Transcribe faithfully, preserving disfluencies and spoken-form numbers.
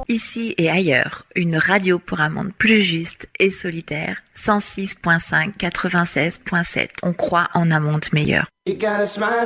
Ici et ailleurs, une radio pour un monde plus juste et solidaire. cent six virgule cinq, quatre-vingt-seize virgule sept. On croit en un monde meilleur. You gotta smile.